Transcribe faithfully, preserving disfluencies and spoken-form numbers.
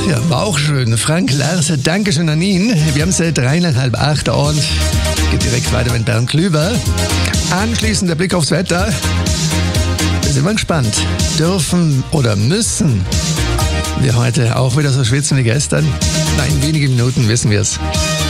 Ja, war auch schön. Frank Larse, Dankeschön an ihn. Wir haben es drei nach halb acht und geht direkt weiter mit Bernd Klüber. Anschließend der Blick aufs Wetter. Wir sind mal gespannt. Dürfen oder müssen wir heute auch wieder so schwitzen wie gestern? Na, in wenigen Minuten wissen wir es.